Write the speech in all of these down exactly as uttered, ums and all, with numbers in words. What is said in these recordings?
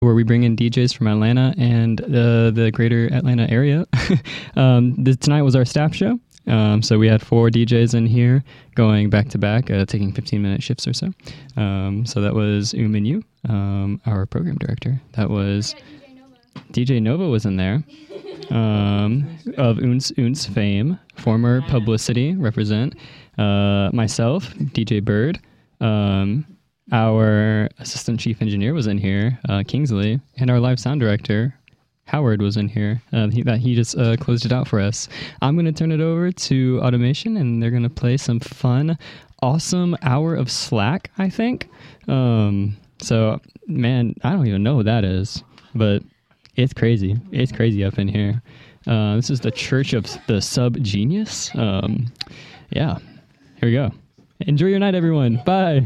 where we bring in D Js from Atlanta and uh, the greater Atlanta area. um, this, tonight was our staff show. Um, so we had four D Js in here going back to back, uh, taking fifteen minute shifts or so. Um, so that was Um and You, um, our program director. That was D J Nova was in there, um, of Oons Oons fame, former Publicity represent. Uh, myself, D J Bird. Um, our assistant chief engineer was in here, uh, Kingsley, and our live sound director, Howard, was in here. Uh, he, that he just uh, closed it out for us. I'm going to turn it over to Automation, and they're going to play some fun, awesome hour of Slack, I think. Um, so, man, I don't even know what that is, but it's crazy. It's crazy up in here. Uh, this is the Church of the Sub-Genius. Um, yeah, here we go. Enjoy your night, everyone. Bye.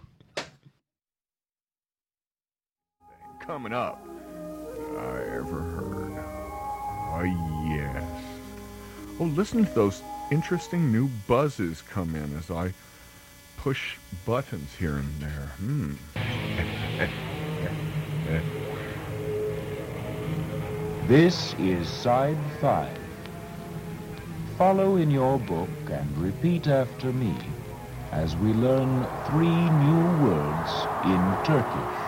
Coming up. I ever heard. Oh, yes. Oh, listen to those interesting new buzzes come in as I push buttons here and there. Hmm. This is Side five. Follow in your book and repeat after me as we learn three new words in Turkish.